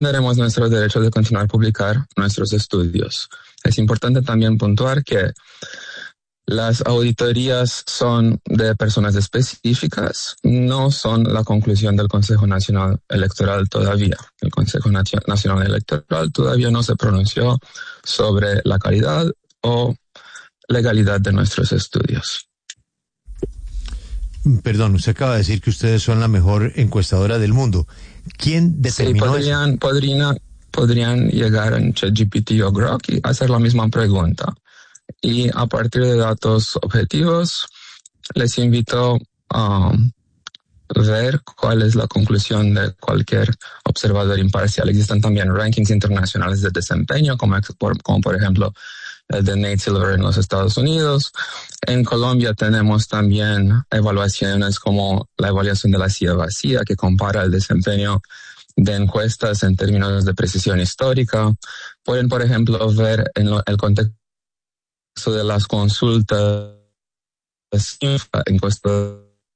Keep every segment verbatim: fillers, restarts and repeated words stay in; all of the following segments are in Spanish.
tendremos nuestro derecho de continuar a publicar nuestros estudios. Es importante también puntuar que las auditorías son de personas específicas, no son la conclusión del Consejo Nacional Electoral todavía. El Consejo Nacional Electoral todavía no se pronunció sobre la calidad o legalidad de nuestros estudios. Perdón, usted acaba de decir que ustedes son la mejor encuestadora del mundo. ¿Quién determinó sí, podrían, eso? Podrían, podrían llegar en ChatGPT o Grok y hacer la misma pregunta. Y a partir de datos objetivos, les invito a ver cuál es la conclusión de cualquier observador imparcial. Existen también rankings internacionales de desempeño, como, como por ejemplo el de Nate Silver en los Estados Unidos. En Colombia tenemos también evaluaciones como la evaluación de la silla vacía, que compara el desempeño de encuestas en términos de precisión histórica. Pueden, por ejemplo, ver en lo, el contexto de las consultas, encuestas.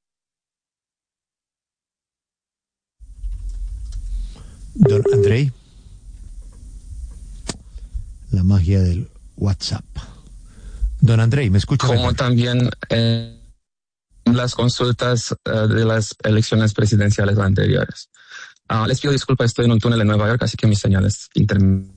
Don Andrei, la magia del WhatsApp. Don Andrei, ¿me escucha? Como mejor? También eh, las consultas uh, de las elecciones presidenciales anteriores. Uh, les pido disculpas, estoy en un túnel en Nueva York, así que mis señales internet.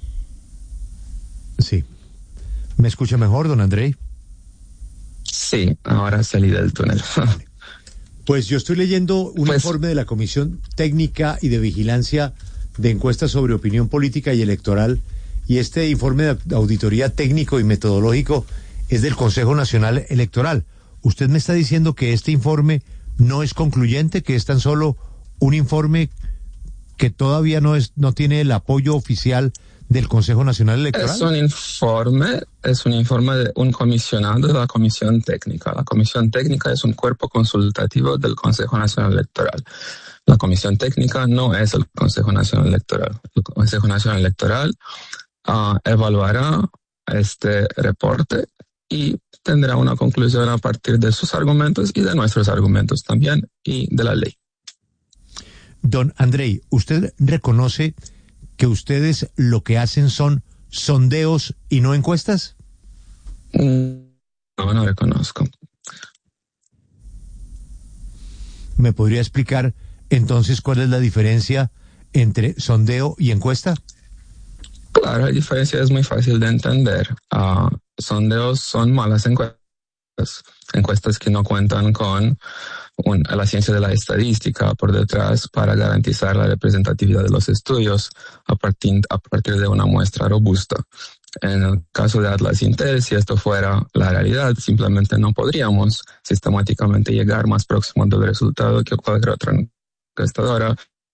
Sí. ¿Me escucha mejor, don Andrei? Sí, ahora salí del túnel. Pues yo estoy leyendo un pues, informe de la Comisión Técnica y de Vigilancia de Encuestas sobre Opinión Política y Electoral, y este informe de auditoría técnico y metodológico es del Consejo Nacional Electoral. ¿Usted me está diciendo que este informe no es concluyente, que es tan solo un informe que todavía no es, no tiene el apoyo oficial del Consejo Nacional Electoral? Es un informe, es un informe de un comisionado de la Comisión Técnica. La Comisión Técnica es un cuerpo consultativo del Consejo Nacional Electoral. La Comisión Técnica no es el Consejo Nacional Electoral. El Consejo Nacional Electoral uh, evaluará este reporte y tendrá una conclusión a partir de sus argumentos y de nuestros argumentos también y de la ley. Don Andrei, ¿usted reconoce que ustedes lo que hacen son sondeos y no encuestas? No, no reconozco. ¿Me podría explicar entonces cuál es la diferencia entre sondeo y encuesta? Claro, la diferencia es muy fácil de entender. Uh, sondeos son malas encuestas. Encuestas que no cuentan con un, la ciencia de la estadística por detrás para garantizar la representatividad de los estudios a partir, a partir de una muestra robusta. En el caso de Atlas Intel, si esto fuera la realidad, simplemente no podríamos sistemáticamente llegar más próximo del resultado que cualquier otra encuestadora.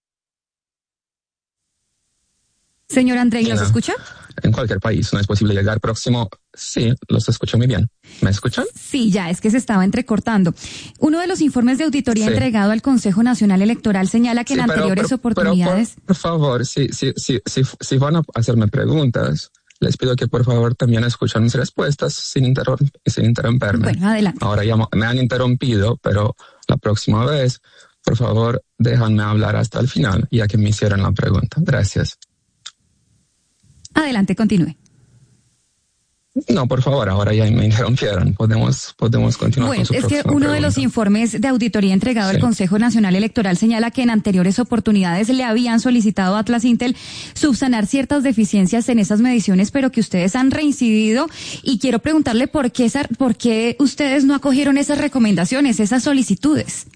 Señor Andrei, ¿nos escucha? En cualquier país no es posible llegar próximo. Sí, los escucho muy bien. ¿Me escuchan? Sí, ya, es que se estaba entrecortando. Uno de los informes de auditoría sí. entregado al Consejo Nacional Electoral señala que sí, en pero, anteriores pero, oportunidades... Pero por, por favor, si, si, si, si, si van a hacerme preguntas, les pido que por favor también escuchen mis respuestas sin, interrom- sin interrumperme. Bueno, adelante. Ahora ya me han interrumpido, pero la próxima vez, por favor, déjanme hablar hasta el final, ya que me hicieron la pregunta. Gracias. Adelante, continúe. No, por favor, ahora ya me interrumpieron. Podemos, podemos continuar bueno, con su es que uno pregunta. de los informes de auditoría entregado sí. al Consejo Nacional Electoral señala que en anteriores oportunidades le habían solicitado a Atlas Intel subsanar ciertas deficiencias en esas mediciones, pero que ustedes han reincidido. Y quiero preguntarle por qué, esa, por qué ustedes no acogieron esas recomendaciones, esas solicitudes.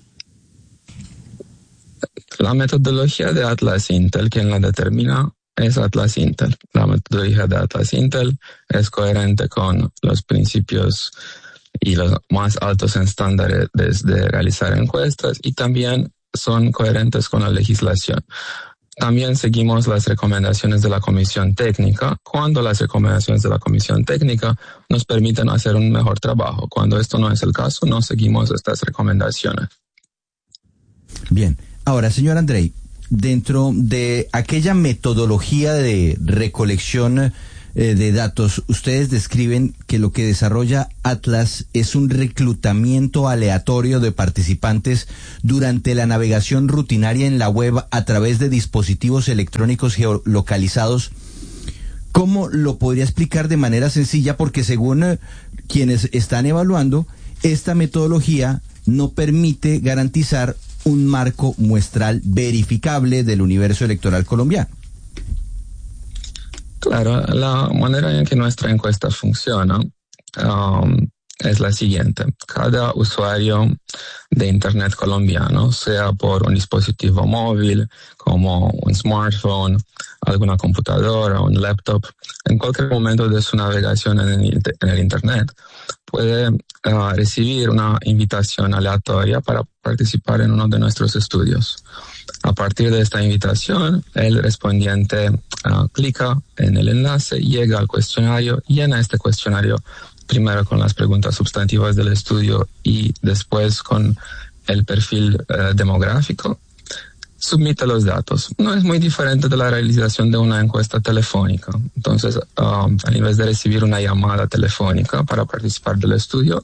La metodología de Atlas Intel, quien la determina, es Atlas Intel. La metodología de Atlas Intel es coherente con los principios y los más altos estándares de realizar encuestas y también son coherentes con la legislación. También seguimos las recomendaciones de la Comisión Técnica cuando las recomendaciones de la Comisión Técnica nos permiten hacer un mejor trabajo. Cuando esto no es el caso, no seguimos estas recomendaciones. Bien. Ahora, señor Andrei, dentro de aquella metodología de recolección eh, de datos, ustedes describen que lo que desarrolla Atlas es un reclutamiento aleatorio de participantes durante la navegación rutinaria en la web a través de dispositivos electrónicos geolocalizados. ¿Cómo lo podría explicar de manera sencilla? Porque según eh, quienes están evaluando, esta metodología no permite garantizar un marco muestral verificable del universo electoral colombiano. Claro, la manera en que nuestra encuesta funciona um, es la siguiente. Cada usuario de Internet colombiano, sea por un dispositivo móvil, como un smartphone, alguna computadora, un laptop, en cualquier momento de su navegación en el, en el Internet, puede uh, recibir una invitación aleatoria para participar en uno de nuestros estudios. A partir de esta invitación, el respondiente uh, clica en el enlace, llega al cuestionario, llena este cuestionario primero con las preguntas sustantivas del estudio y después con el perfil uh, demográfico, submite los datos. No es muy diferente de la realización de una encuesta telefónica. Entonces, um, en vez de recibir una llamada telefónica para participar del estudio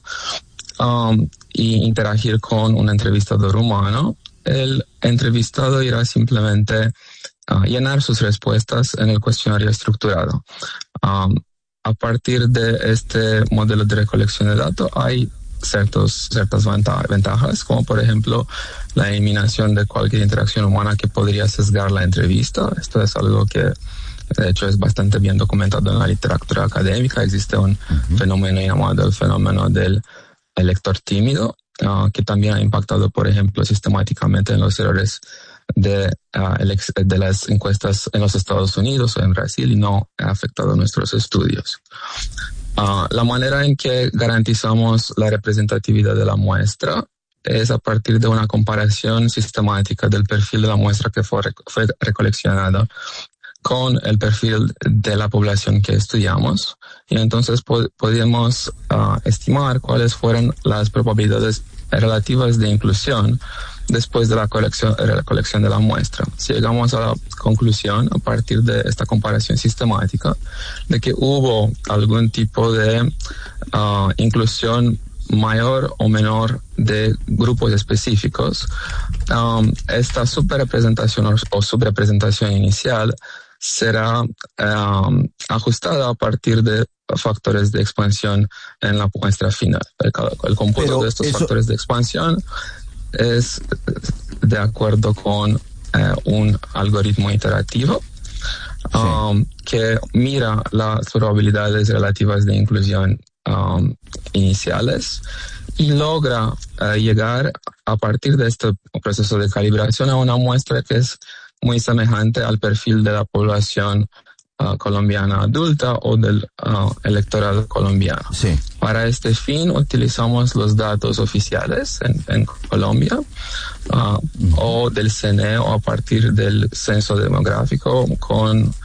um, y interagir con un entrevistador humano, el entrevistado irá simplemente uh, llenar sus respuestas en el cuestionario estructurado. Um, a partir de este modelo de recolección de datos hay ciertos, ciertas ventajas, como por ejemplo la eliminación de cualquier interacción humana que podría sesgar la entrevista. Esto es algo que de hecho es bastante bien documentado en la literatura académica. Existe un uh-huh. fenómeno llamado el fenómeno del elector tímido, uh, que también ha impactado, por ejemplo, sistemáticamente en los errores de, uh, de las encuestas en los Estados Unidos o en Brasil y no ha afectado nuestros estudios. Uh, la manera en que garantizamos la representatividad de la muestra es a partir de una comparación sistemática del perfil de la muestra que fue, rec- fue recoleccionada con el perfil de la población que estudiamos, y entonces po- podemos uh, estimar cuáles fueron las probabilidades relativas de inclusión después de la colección, la colección de la muestra. Si llegamos a la conclusión, a partir de esta comparación sistemática, de que hubo algún tipo de uh, inclusión mayor o menor de grupos específicos, um, esta subrepresentación o, o subrepresentación inicial será um, ajustada a partir de factores de expansión en la muestra final. El, el cómputo Pero de estos eso... factores de expansión es de acuerdo con eh, un algoritmo iterativo um, sí. que mira las probabilidades relativas de inclusión um, iniciales y logra uh, llegar a partir de este proceso de calibración a una muestra que es muy semejante al perfil de la población uh, colombiana adulta o del uh, electorado colombiano. Sí. Para este fin utilizamos los datos oficiales en, en Colombia uh, uh-huh. o del C N E o a partir del censo demográfico con uh,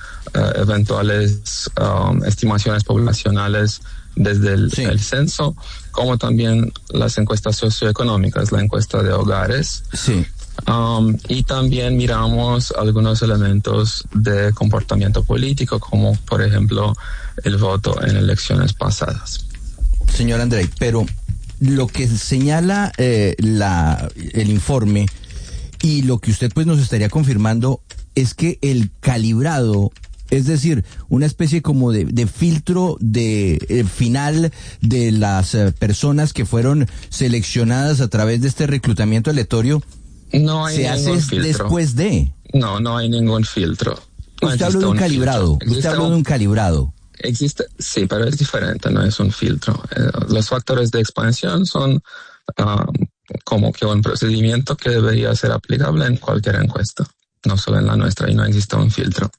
eventuales um, estimaciones poblacionales desde el, sí. el censo, como también las encuestas socioeconómicas, la encuesta de hogares. Sí. Um, y también miramos algunos elementos de comportamiento político, como por ejemplo el voto en elecciones pasadas. Señor Andrei, pero lo que señala eh, la, el informe y lo que usted pues nos estaría confirmando es que el calibrado, es decir, una especie como de, de filtro de eh, final de las eh, personas que fueron seleccionadas a través de este reclutamiento aleatorio, no hay se hace filtro. Después de. No, no hay ningún filtro. No Usted habló de un, un calibrado. Usted habló un, de un calibrado. Existe, sí, pero es diferente, no es un filtro. Eh, los factores de expansión son uh, como que un procedimiento que debería ser aplicable en cualquier encuesta, no solo en la nuestra, y no existe un filtro.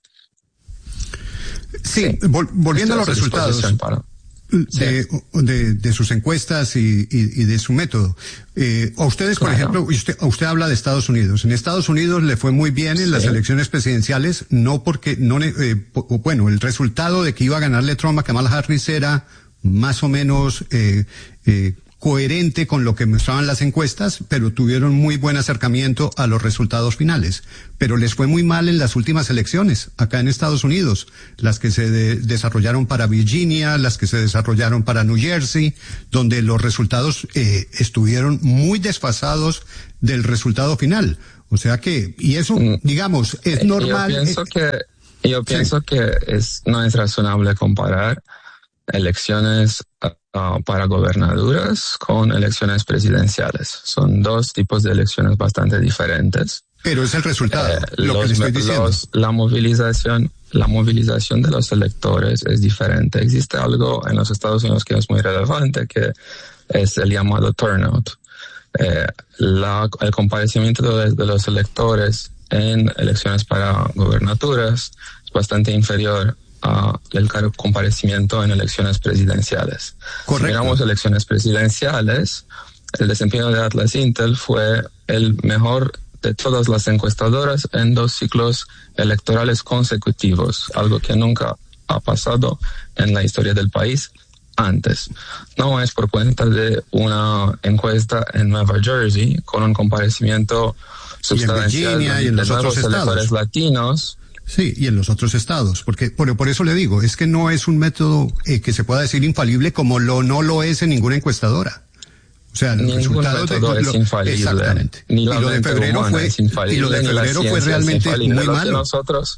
Sí, sí. Vol- volviendo Esto a los resultados. Para... De, sí. de, de sus encuestas y, y, y de su método. Eh, a ustedes, por claro. ejemplo, usted, usted habla de Estados Unidos. En Estados Unidos le fue muy bien en sí. las elecciones presidenciales, no porque, no, eh, bueno, el resultado de que iba a ganarle Trump a Kamala Harris era más o menos, eh, eh, coherente con lo que mostraban las encuestas, pero tuvieron muy buen acercamiento a los resultados finales. Pero les fue muy mal en las últimas elecciones, acá en Estados Unidos, las que se de- desarrollaron para Virginia, las que se desarrollaron para New Jersey, donde los resultados eh, estuvieron muy desfasados del resultado final. O sea que, y eso, digamos, es normal. Yo pienso que, yo pienso sí. que es, no es razonable comparar elecciones uh, para gobernaduras con elecciones presidenciales. Son dos tipos de elecciones bastante diferentes. Pero es el resultado, eh, lo los, que le estoy diciendo. Los, la movilización, la movilización de los electores es diferente. Existe algo en los Estados Unidos que es muy relevante, que es el llamado turnout. Eh, la, el comparecimiento de, de los electores en elecciones para gobernaturas es bastante inferior a el comparecimiento en elecciones presidenciales. Correcto. Si miramos elecciones presidenciales, el desempeño de Atlas Intel fue el mejor de todas las encuestadoras en dos ciclos electorales consecutivos, algo que nunca ha pasado en la historia del país antes. No es por cuenta de una encuesta en Nueva Jersey con un comparecimiento sustancial y en Virginia, y en de los nuevos otros electores estados latinos. Sí, y en los otros estados, porque por, por eso le digo, es que no es un método eh, que se pueda decir infalible como lo no lo es en ninguna encuestadora. O sea, los Ningún resultados método de, es lo, infalible. Exactamente. Ni la y lo de febrero fue es infalible, y lo de febrero fue realmente muy lo malo. Que nosotros,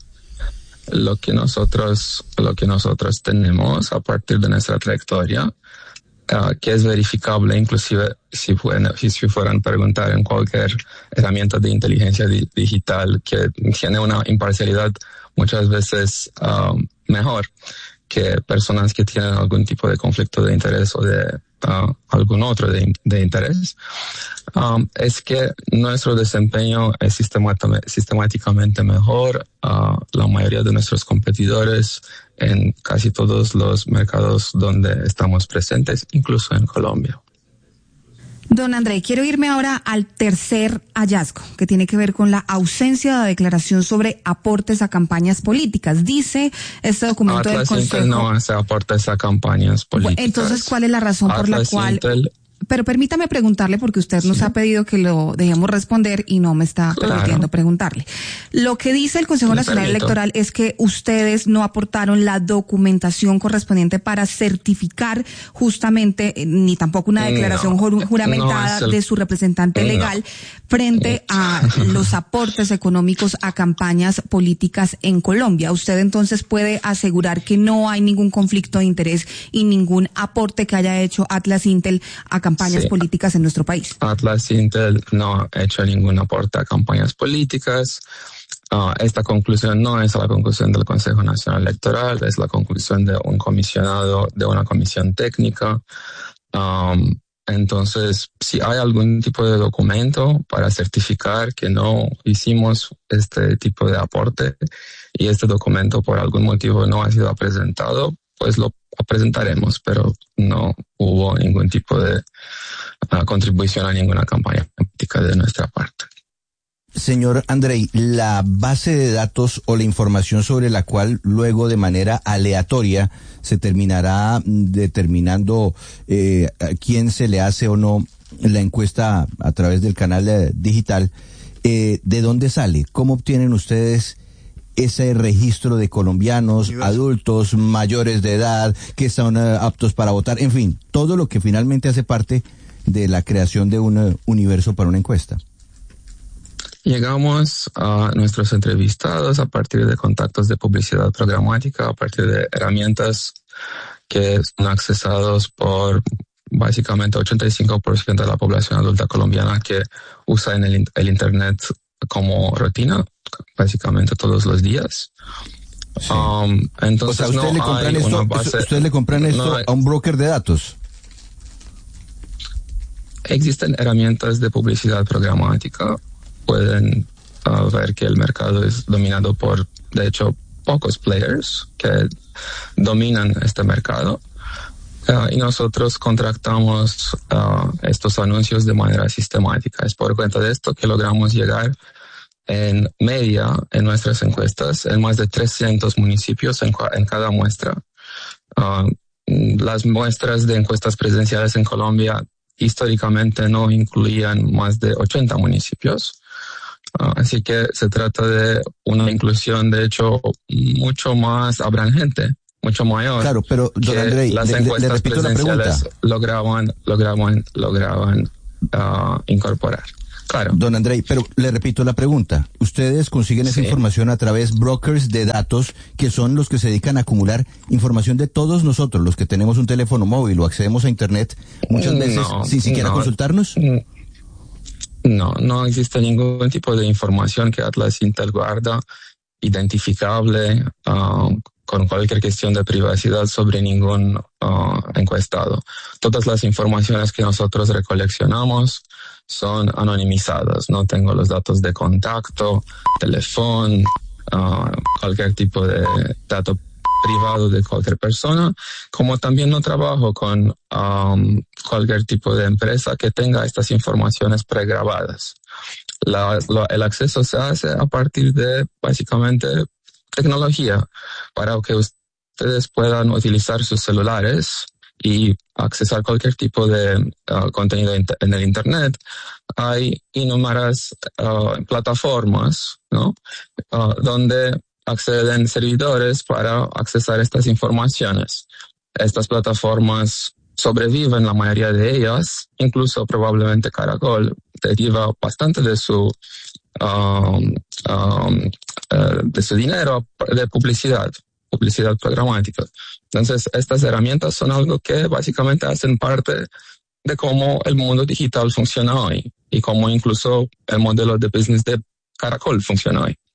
lo que nosotros, lo que nosotros tenemos a partir de nuestra trayectoria, uh, que es verificable, inclusive si fueran, si fueran a preguntar en cualquier herramienta de inteligencia di- digital que tiene una imparcialidad muchas veces um, mejor que personas que tienen algún tipo de conflicto de interés o de uh, algún otro de, de interés, um, es que nuestro desempeño es sistemáticamente mejor a uh, la mayoría de nuestros competidores en casi todos los mercados donde estamos presentes, incluso en Colombia. Don André, quiero irme ahora al tercer hallazgo, que tiene que ver con la ausencia de declaración sobre aportes a campañas políticas. Dice este documento Atlas del Consejo... Intel no hace aportes a campañas políticas. Bueno, entonces, ¿cuál es la razón Atlas por la cual... Intel... Pero permítame preguntarle, porque usted sí. nos ha pedido que lo dejemos responder y no me está claro. permitiendo preguntarle. Lo que dice el Consejo Me Nacional permito. Electoral es que ustedes no aportaron la documentación correspondiente para certificar justamente, eh, ni tampoco una declaración no, juramentada no el, de su representante no. legal frente a los aportes económicos a campañas políticas en Colombia. Usted entonces puede asegurar que no hay ningún conflicto de interés y ningún aporte que haya hecho Atlas Intel a campañas sí. políticas en nuestro país. Atlas Intel no ha hecho ningún aporte a campañas políticas. Uh, esta conclusión no es la conclusión del Consejo Nacional Electoral, es la conclusión de un comisionado, de una comisión técnica. Um, entonces, si hay algún tipo de documento para certificar que no hicimos este tipo de aporte y este documento por algún motivo no ha sido presentado, pues lo presentaremos, pero no hubo ningún tipo de uh, contribución a ninguna campaña política de nuestra parte. Señor Andrei, la base de datos o la información sobre la cual luego de manera aleatoria se terminará determinando eh, a quién se le hace o no la encuesta a través del canal eh, digital, eh, ¿de dónde sale? ¿Cómo obtienen ustedes ese registro de colombianos, adultos, mayores de edad, que están uh, aptos para votar? En fin, todo lo que finalmente hace parte de la creación de un uh, universo para una encuesta. Llegamos a nuestros entrevistados a partir de contactos de publicidad programática, a partir de herramientas que son accesados por básicamente ochenta y cinco por ciento de la población adulta colombiana que usa en el, el Internet como rutina, básicamente todos los días. Sí. Um, entonces, o sea, ¿usted no le compran hay esto, una base, ¿usted le compran esto no hay, a un broker de datos? Existen herramientas de publicidad programática. Pueden uh, ver que el mercado es dominado por, de hecho, pocos players que dominan este mercado. Uh, y nosotros contratamos uh, estos anuncios de manera sistemática. Es por cuenta de esto que logramos llegar en media en nuestras encuestas en más de trescientos municipios en, en cada muestra. Uh, las muestras de encuestas presidenciales en Colombia históricamente no incluían más de ochenta municipios. Uh, así que se trata de una inclusión, de hecho, mucho más abrangente, mucho mayor. Claro, pero don Andrei, las le, encuestas le repito presidenciales la pregunta. lograban, lograban, lograban uh, incorporar. Claro. Don Andrei, pero le repito la pregunta. Ustedes consiguen esa sí. información a través de brokers de datos, que son los que se dedican a acumular información de todos nosotros, los que tenemos un teléfono móvil o accedemos a Internet muchas veces no, sin siquiera no, consultarnos. No, no existe ningún tipo de información que Atlas Intel guarda identificable uh, con cualquier cuestión de privacidad sobre ningún uh, encuestado. Todas las informaciones que nosotros recoleccionamos son anonimizadas. No tengo los datos de contacto, teléfono, uh, cualquier tipo de dato privado de cualquier persona, como también no trabajo con um, cualquier tipo de empresa que tenga estas informaciones pregrabadas. La, la, el acceso se hace a partir de básicamente tecnología para que ustedes puedan utilizar sus celulares y accesar cualquier tipo de uh, contenido en el Internet. Hay innumerables uh, plataformas, ¿no? Uh, donde acceden servidores para accesar estas informaciones. Estas plataformas sobreviven, la mayoría de ellas, incluso probablemente Caracol deriva bastante de su um, um, uh, de su dinero de publicidad, publicidad programática. Entonces, estas herramientas son algo que básicamente hacen parte de cómo el mundo digital funciona hoy y cómo incluso el modelo de business de Caracol funciona hoy.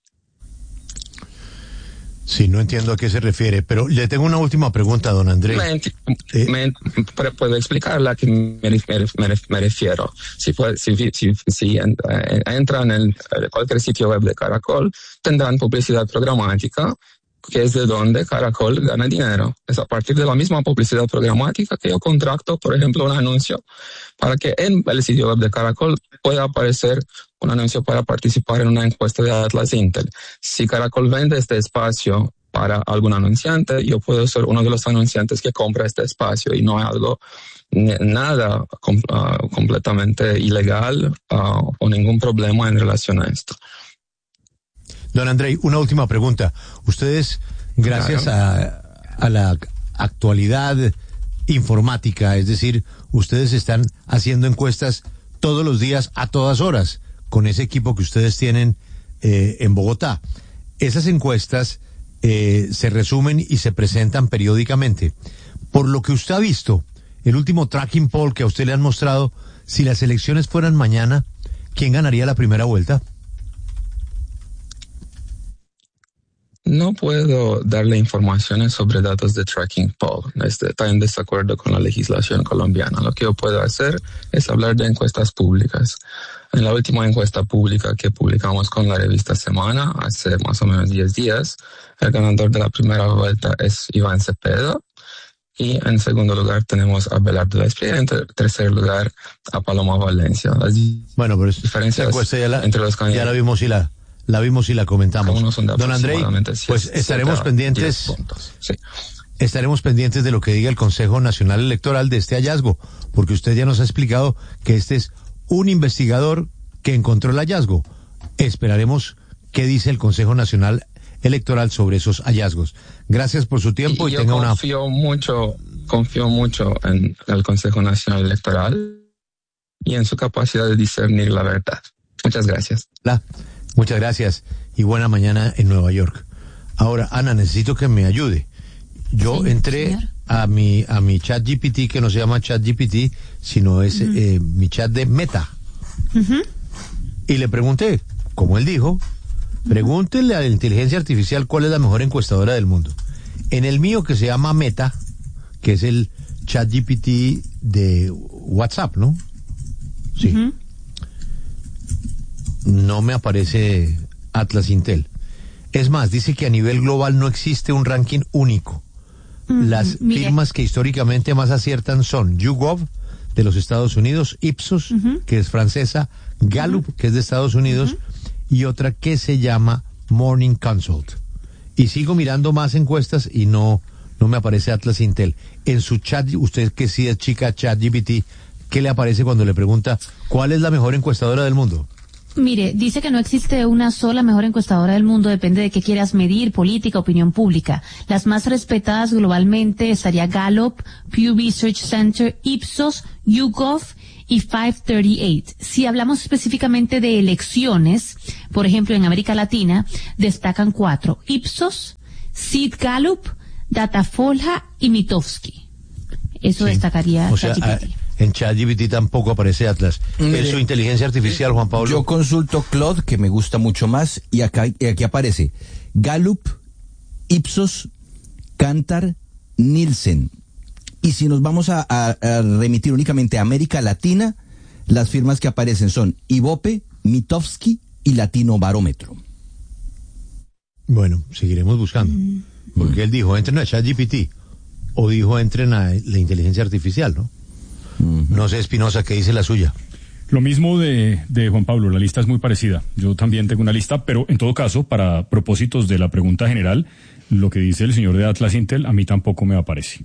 Sí, no entiendo a qué se refiere, pero le tengo una última pregunta, don Andrei. Me, eh, me, ¿Puedo explicarla a qué me, me, me refiero? Si, puede, si, si, si entran en cualquier sitio web de Caracol, tendrán publicidad programática, que es de donde Caracol gana dinero. Es a partir de la misma publicidad programática que yo contrato, por ejemplo, un anuncio para que en el sitio web de Caracol pueda aparecer un anuncio para participar en una encuesta de Atlas Intel. Si Caracol vende este espacio para algún anunciante, yo puedo ser uno de los anunciantes que compra este espacio y no hay algo, nada com, uh, completamente ilegal uh, o ningún problema en relación a esto. Don Andrei, una última pregunta. Ustedes, gracias claro. a, a la actualidad informática, es decir, ustedes están haciendo encuestas todos los días, a todas horas, con ese equipo que ustedes tienen eh, en Bogotá. Esas encuestas eh, se resumen y se presentan periódicamente. Por lo que usted ha visto, el último tracking poll que a usted le han mostrado, si las elecciones fueran mañana, ¿quién ganaría la primera vuelta? No puedo darle informaciones sobre datos de tracking poll. Está en desacuerdo con la legislación colombiana. Lo que yo puedo hacer es hablar de encuestas públicas. En la última encuesta pública que publicamos con la revista Semana, hace más o menos diez días, el ganador de la primera vuelta es Iván Cepeda. Y en segundo lugar tenemos a Belardo Espriella, en ter- tercer lugar a Paloma Valencia. Las bueno, pero diferencias ya la, entre los candidatos. Ya la vimos y la... La vimos y la comentamos. Don Andrei, pues estaremos pendientes, sí. estaremos pendientes de lo que diga el Consejo Nacional Electoral de este hallazgo, porque usted ya nos ha explicado que este es un investigador que encontró el hallazgo. Esperaremos qué dice el Consejo Nacional Electoral sobre esos hallazgos. Gracias por su tiempo y, y tenga una... Yo confío mucho, confío mucho en el Consejo Nacional Electoral y en su capacidad de discernir la verdad. Muchas gracias. La... Muchas gracias y buena mañana en Nueva York. Ahora, Ana, necesito que me ayude. Yo sí, entré señor. a mi a mi chat G P T, que no se llama chat G P T, sino es uh-huh. eh, mi chat de Meta. Uh-huh. Y le pregunté, como él dijo, pregúntele a la inteligencia artificial cuál es la mejor encuestadora del mundo. En el mío, que se llama Meta, que es el chat G P T de WhatsApp, ¿no? Sí. Uh-huh. No me aparece Atlas Intel. Es más, dice que a nivel global no existe un ranking único. Mm, Las mire. firmas que históricamente más aciertan son YouGov, de los Estados Unidos, Ipsos, uh-huh. que es francesa, Gallup, uh-huh. que es de Estados Unidos, uh-huh. y otra que se llama Morning Consult. Y sigo mirando más encuestas y no, no me aparece Atlas Intel. En su chat, usted que sí es chica chat G P T, ¿qué le aparece cuando le pregunta cuál es la mejor encuestadora del mundo? Mire, dice que no existe una sola mejor encuestadora del mundo, depende de qué quieras medir, política, opinión pública. Las más respetadas globalmente estaría Gallup, Pew Research Center, Ipsos, YouGov y quinientos treinta y ocho. Si hablamos específicamente de elecciones, por ejemplo, en América Latina, destacan cuatro: Ipsos, Sid Gallup, Datafolha y Mitofsky. Eso sí destacaría o sea, ChatGPT. En ChatGPT tampoco aparece Atlas. Mire, ¿es su inteligencia artificial, Juan Pablo? Yo consulto Claude, que me gusta mucho más, y acá y aquí aparece Gallup, Ipsos, Kantar, Nielsen. Y si nos vamos a, a, a remitir únicamente a América Latina, las firmas que aparecen son Ibope, Mitofsky y Latino Barómetro. Bueno, seguiremos buscando. Mm. Porque él dijo, entren a ChatGPT. O dijo, entren a la inteligencia artificial, ¿no? Uh-huh. No sé, Espinosa, ¿qué dice la suya? Lo mismo de, de Juan Pablo, la lista es muy parecida. Yo también tengo una lista, pero en todo caso, para propósitos de la pregunta general, lo que dice el señor de Atlas Intel a mí tampoco me aparece.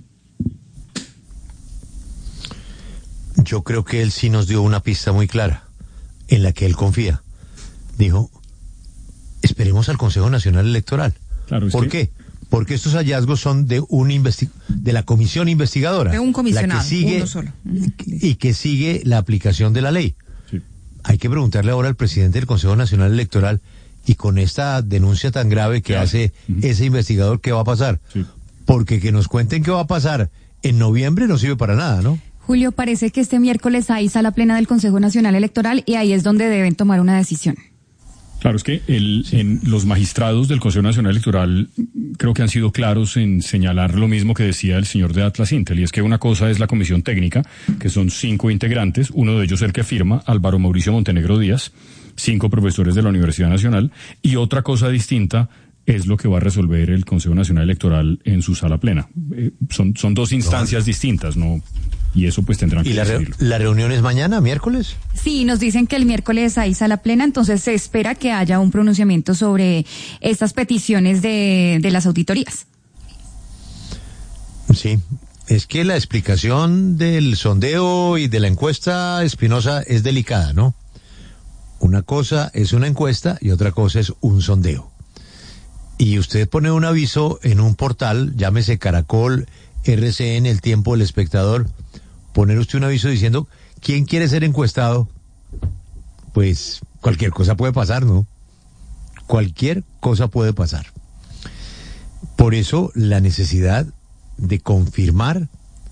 Yo creo que él sí nos dio una pista muy clara, en la que él confía. Dijo, esperemos al Consejo Nacional Electoral. Claro, ¿por que... qué? Porque estos hallazgos son de un investi- de la comisión investigadora, de un comisionado, la que sigue, uno solo. Y que sigue la aplicación de la ley. Sí. Hay que preguntarle ahora al presidente del Consejo Nacional Electoral, y con esta denuncia tan grave que claro. hace uh-huh. ese investigador, ¿qué va a pasar? Sí. Porque que nos cuenten qué va a pasar en noviembre no sirve para nada, ¿no? Julio, parece que este miércoles hay sala plena del Consejo Nacional Electoral y ahí es donde deben tomar una decisión. Claro, es que el, sí. en los magistrados del Consejo Nacional Electoral creo que han sido claros en señalar lo mismo que decía el señor de Atlas Intel, y es que una cosa es la comisión técnica, que son cinco integrantes, uno de ellos el que firma, Álvaro Mauricio Montenegro Díaz, cinco profesores de la Universidad Nacional, y otra cosa distinta es lo que va a resolver el Consejo Nacional Electoral en su sala plena. Eh, son, son dos instancias no. distintas, ¿no? Y eso pues tendrán que ¿Y la, re- la reunión es mañana, miércoles? Sí, nos dicen que el miércoles hay sala plena, entonces se espera que haya un pronunciamiento sobre estas peticiones de, de las auditorías. Sí, es que la explicación del sondeo y de la encuesta, Espinosa, es delicada, ¿no? Una cosa es una encuesta y otra cosa es un sondeo. Y usted pone un aviso en un portal, llámese Caracol, R C N, El Tiempo, El Espectador, poner usted un aviso diciendo quién quiere ser encuestado, pues cualquier cosa puede pasar, ¿no? Cualquier cosa puede pasar. Por eso la necesidad de confirmar,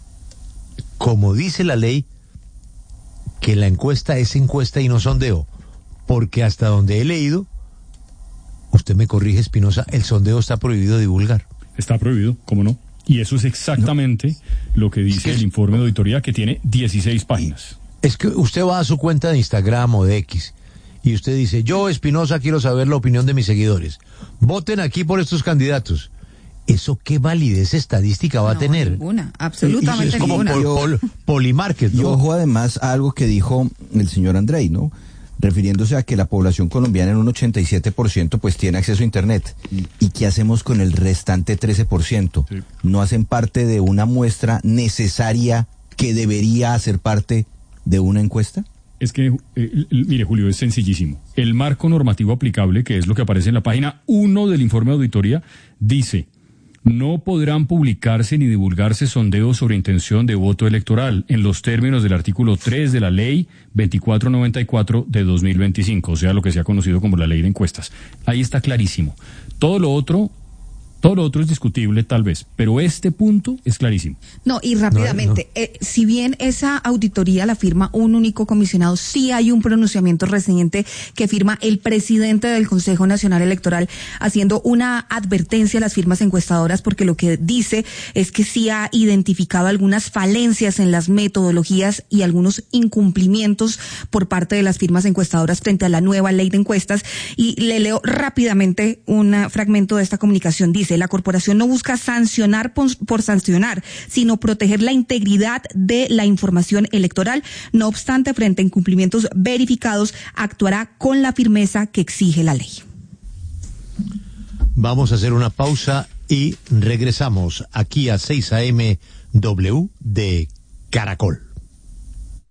como dice la ley, que la encuesta es encuesta y no sondeo, porque hasta donde he leído, usted me corrige, Espinosa, el sondeo está prohibido divulgar. Está prohibido, ¿cómo no? Y eso es exactamente no. lo que dice es que el informe de auditoría, que tiene dieciséis páginas. Es que usted va a su cuenta de Instagram o de X y usted dice, yo, Espinosa, quiero saber la opinión de mis seguidores. Voten aquí por estos candidatos. ¿Eso qué validez estadística va no, a tener? Ninguna, absolutamente es como ninguna. Pol, pol, Polimarket, ¿no? Y ojo además a algo que dijo el señor Andrei, ¿no? Refiriéndose a que la población colombiana en un ochenta y siete por ciento pues tiene acceso a Internet. ¿Y qué hacemos con el restante trece por ciento? Sí. ¿No hacen parte de una muestra necesaria que debería hacer parte de una encuesta? Es que, eh, mire, Julio, es sencillísimo. El marco normativo aplicable, que es lo que aparece en la página uno del informe de auditoría, dice: no podrán publicarse ni divulgarse sondeos sobre intención de voto electoral en los términos del artículo tres de la ley veinticuatro noventa y cuatro de dos mil veinticinco, o sea, lo que se ha conocido como la ley de encuestas. Ahí está clarísimo. Todo lo otro... Todo lo otro es discutible, tal vez, pero este punto es clarísimo. No, y rápidamente, no, no. Eh, si bien esa auditoría la firma un único comisionado, sí hay un pronunciamiento reciente que firma el presidente del Consejo Nacional Electoral, haciendo una advertencia a las firmas encuestadoras, porque lo que dice es que sí ha identificado algunas falencias en las metodologías y algunos incumplimientos por parte de las firmas encuestadoras frente a la nueva ley de encuestas. Y le leo rápidamente un fragmento de esta comunicación. Dice: la corporación no busca sancionar por, por sancionar, sino proteger la integridad de la información electoral. No obstante, frente a incumplimientos verificados, actuará con la firmeza que exige la ley. Vamos a hacer una pausa y regresamos aquí a seis A M W de Caracol.